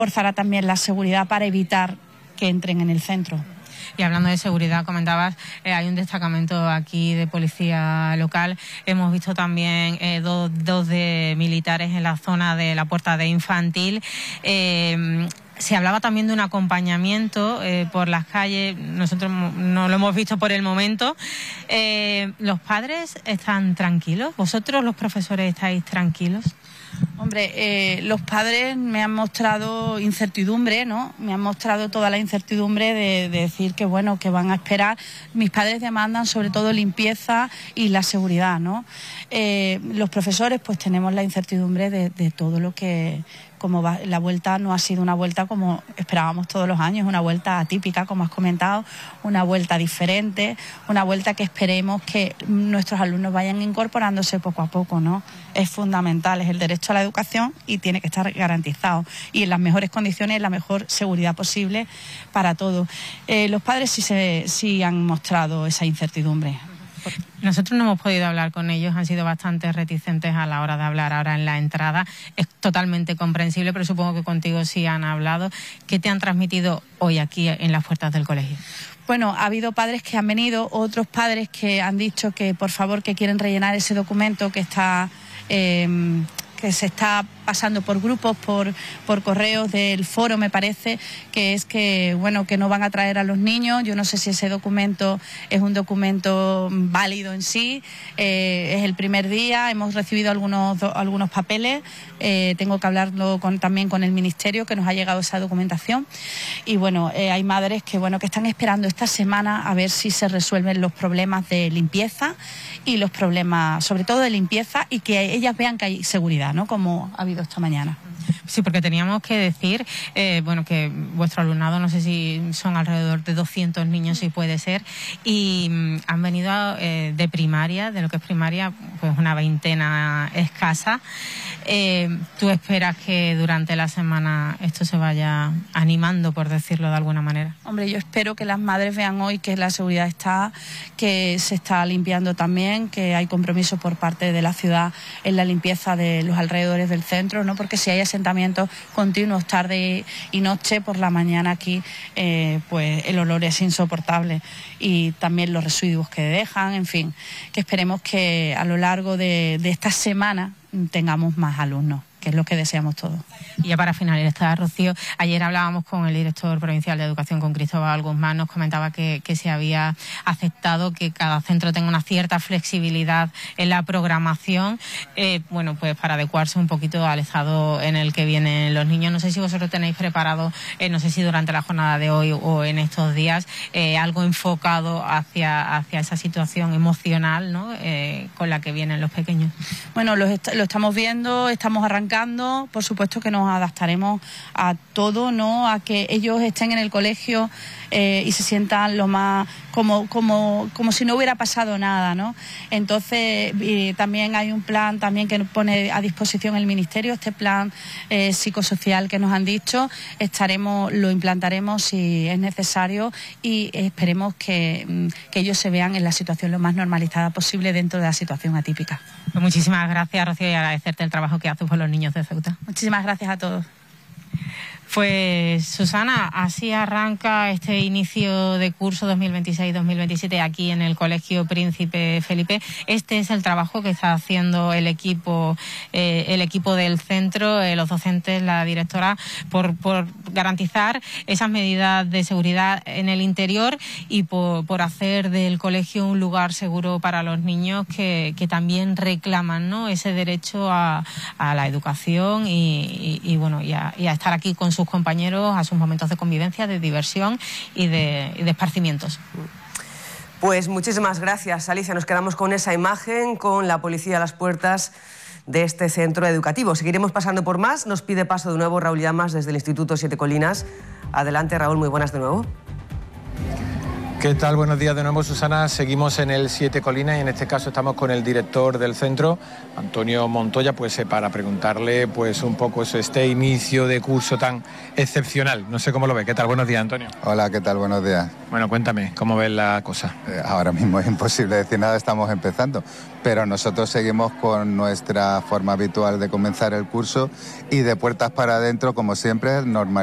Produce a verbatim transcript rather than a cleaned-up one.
reforzará también la seguridad para evitar que entren en el centro. Y hablando de seguridad, comentabas, eh, hay un destacamento aquí de policía local. Hemos visto también eh, dos, dos de militares en la zona de la puerta de infantil. Eh, Se hablaba también de un acompañamiento eh, por las calles. Nosotros no lo hemos visto por el momento. Eh, ¿Los padres están tranquilos? ¿Vosotros, los profesores, estáis tranquilos? Hombre, eh, los padres me han mostrado incertidumbre, ¿no? Me han mostrado toda la incertidumbre de, de decir que, bueno, que van a esperar. Mis padres demandan sobre todo limpieza y la seguridad, ¿no? Eh, los profesores, pues tenemos la incertidumbre de, de todo lo que... Como va, la vuelta no ha sido una vuelta como esperábamos todos los años, una vuelta atípica, como has comentado, una vuelta diferente, una vuelta que esperemos que nuestros alumnos vayan incorporándose poco a poco, ¿no? Es fundamental, es el derecho a la educación y tiene que estar garantizado y en las mejores condiciones, en la mejor seguridad posible para todos. Eh, los padres sí, se, sí han mostrado esa incertidumbre. Nosotros no hemos podido hablar con ellos, han sido bastante reticentes a la hora de hablar ahora en la entrada. Es totalmente comprensible, pero supongo que contigo sí han hablado. ¿Qué te han transmitido hoy aquí en las puertas del colegio? Bueno, ha habido padres que han venido, otros padres que han dicho que por favor que quieren rellenar ese documento que está... Eh, que se está pasando por grupos, por, por correos del foro, me parece, que es que, bueno, que no van a traer a los niños. Yo no sé si ese documento es un documento válido en sí. Eh, es el primer día, hemos recibido algunos, do, algunos papeles. Eh, tengo que hablarlo con, también con el Ministerio, que nos ha llegado esa documentación. Y bueno, eh, hay madres que, bueno, que están esperando esta semana a ver si se resuelven los problemas de limpieza y los problemas, sobre todo de limpieza, y que ellas vean que hay seguridad, ¿no? Como ha habido esta mañana. Sí, porque teníamos que decir, eh, bueno, que vuestro alumnado, no sé si son alrededor de doscientos niños, si puede ser, y mm, han venido eh, de primaria, de lo que es primaria, pues una veintena escasa. Eh, ¿Tú esperas que durante la semana esto se vaya animando, por decirlo de alguna manera? Hombre, yo espero que las madres vean hoy que la seguridad está, que se está limpiando también, que hay compromiso por parte de la ciudad en la limpieza de los alrededores del centro, ¿no? Porque si hay asentamientos continuos tarde y noche, por la mañana aquí eh, pues el olor es insoportable y también los residuos que dejan, en fin, que esperemos que a lo largo de, de esta semana tengamos más alumnos, que es lo que deseamos todos. Y ya para finalizar, Rocío, ayer hablábamos con el director provincial de Educación, con Cristóbal Guzmán, nos comentaba que, que se había aceptado que cada centro tenga una cierta flexibilidad en la programación, eh, bueno, pues para adecuarse un poquito al estado en el que vienen los niños. No sé si vosotros tenéis preparado, eh, no sé si durante la jornada de hoy o en estos días, eh, algo enfocado hacia, hacia esa situación emocional, ¿no? eh, con la que vienen los pequeños. Bueno, lo, est lo estamos viendo, estamos arrancando, por supuesto que nos adaptaremos a todo, ¿no? A que ellos estén en el colegio eh, y se sientan lo más como, como, como si no hubiera pasado nada, ¿no? Entonces, y también hay un plan también que pone a disposición el Ministerio, este plan eh, psicosocial que nos han dicho, estaremos, lo implantaremos si es necesario y esperemos que, que ellos se vean en la situación lo más normalizada posible dentro de la situación atípica. Pues muchísimas gracias, Rocío, y agradecerte el trabajo que haces por los niños de Ceuta. Muchísimas gracias a todos. Pues Susana, así arranca este inicio de curso dos mil veintiséis dos mil veintisiete aquí en el Colegio Príncipe Felipe. Este es el trabajo que está haciendo el equipo eh, el equipo del centro, eh, los docentes, la directora, por, por garantizar esas medidas de seguridad en el interior y por, por hacer del colegio un lugar seguro para los niños que, que también reclaman, ¿no? Ese derecho a, a la educación y, y, y bueno y a, y a estar aquí con sus compañeros, a sus momentos de convivencia, de diversión y de, y de esparcimientos. Pues muchísimas gracias, Alicia. Nos quedamos con esa imagen, con la policía a las puertas de este centro educativo. Seguiremos pasando por más. Nos pide paso de nuevo Raúl Llamas desde el Instituto Siete Colinas. Adelante, Raúl, muy buenas de nuevo. ¿Qué tal? Buenos días de nuevo, Susana. Seguimos en el Siete Colinas y en este caso estamos con el director del centro, Antonio Montoya, pues eh, para preguntarle pues un poco eso, este inicio de curso tan excepcional. No sé cómo lo ve. ¿Qué tal? Buenos días, Antonio. Hola, ¿qué tal? Buenos días. Bueno, cuéntame, ¿cómo ves la cosa? Eh, ahora mismo es imposible decir nada, estamos empezando, pero nosotros seguimos con nuestra forma habitual de comenzar el curso y de puertas para adentro, como siempre, normal.